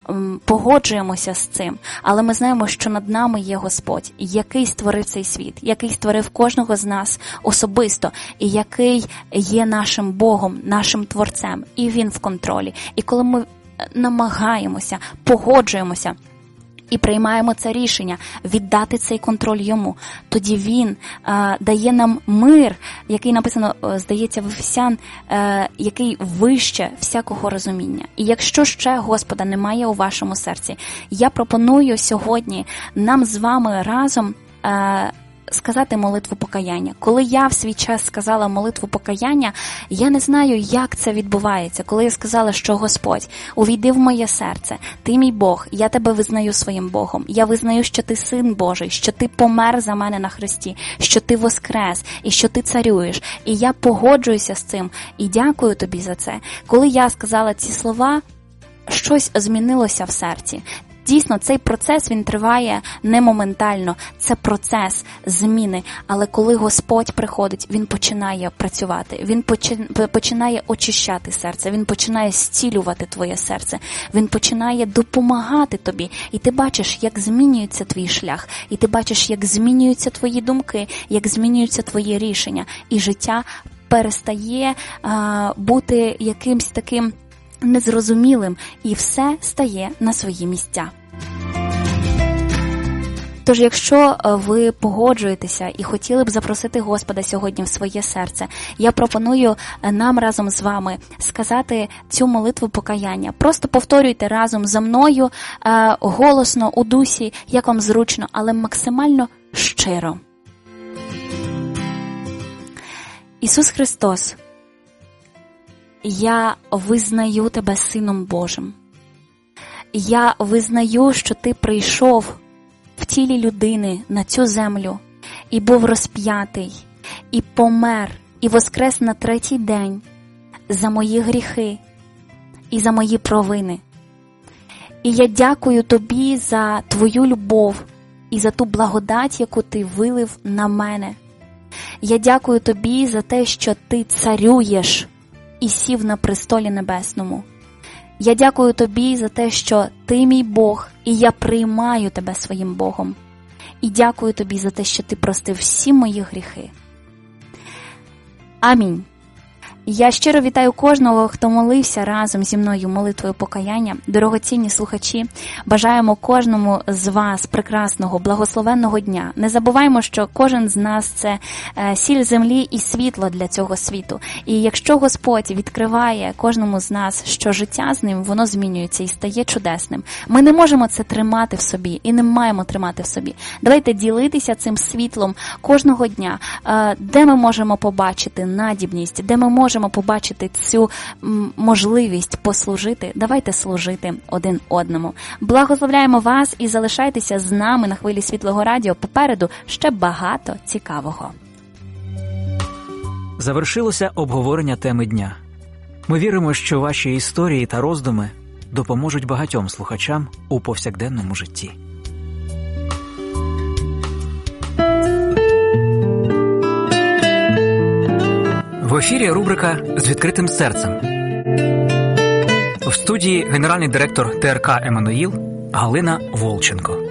погоджуємося з цим, але ми знаємо, що над нами є Господь, який створив цей світ, який створив кожного з нас особисто, і який є нашим Богом, нашим Творцем, і Він в контролі. І коли ми намагаємося, погоджуємося і приймаємо це рішення віддати цей контроль йому, тоді він дає нам мир, який написано, здається, в Ефесян, який вище всякого розуміння. І якщо ще Господа немає у вашому серці, я пропоную сьогодні нам з вами разом сказати молитву покаяння. Коли я в свій час сказала молитву покаяння, я не знаю, як це відбувається. Коли я сказала, що Господь, увійди в моє серце, ти мій Бог, я тебе визнаю своїм Богом. Я визнаю, що ти Син Божий, що ти помер за мене на хресті, що ти воскрес і що ти царюєш. І я погоджуюся з цим і дякую тобі за це. Коли я сказала ці слова, щось змінилося в серці. Дійсно, цей процес, він триває не моментально, це процес зміни. Але коли Господь приходить, Він починає працювати, Він починає очищати серце, Він починає зцілювати твоє серце, Він починає допомагати тобі. І ти бачиш, як змінюється твій шлях, і ти бачиш, як змінюються твої думки, як змінюються твої рішення. І життя перестає бути якимсь таким незрозумілим, і все стає на свої місця. Тож, якщо ви погоджуєтеся і хотіли б запросити Господа сьогодні в своє серце, я пропоную нам разом з вами сказати цю молитву покаяння. Просто повторюйте разом за мною, голосно, у дусі, як вам зручно, але максимально щиро. Ісус Христос, я визнаю Тебе Сином Божим. Я визнаю, що Ти прийшов в тілі людини на цю землю і був розп'ятий, і помер, і воскрес на третій день за мої гріхи і за мої провини. І я дякую Тобі за Твою любов і за ту благодать, яку Ти вилив на мене. Я дякую Тобі за те, що Ти царюєш і сів на престолі небесному. Я дякую Тобі за те, що Ти мій Бог, і я приймаю Тебе своїм Богом. І дякую Тобі за те, що Ти простив всі мої гріхи. Амінь. Я щиро вітаю кожного, хто молився разом зі мною молитвою покаяння. Дорогоцінні слухачі, бажаємо кожному з вас прекрасного, благословенного дня. Не забуваємо, що кожен з нас – це сіль землі і світло для цього світу. І якщо Господь відкриває кожному з нас, що життя з ним, воно змінюється і стає чудесним. Ми не можемо це тримати в собі і не маємо тримати в собі. Давайте ділитися цим світлом кожного дня, де ми можемо побачити надібність, де ми можемо побачити цю можливість послужити. Давайте служити один одному. Благословляємо вас і залишайтеся з нами на хвилі Світлого Радіо. Попереду ще багато цікавого. Завершилося обговорення теми дня. Ми віримо, що ваші історії та роздуми допоможуть багатьом слухачам у повсякденному житті. В ефірі рубрика «З відкритим серцем». В студії генеральний директор ТРК «Еммануїл» Галина Волченко.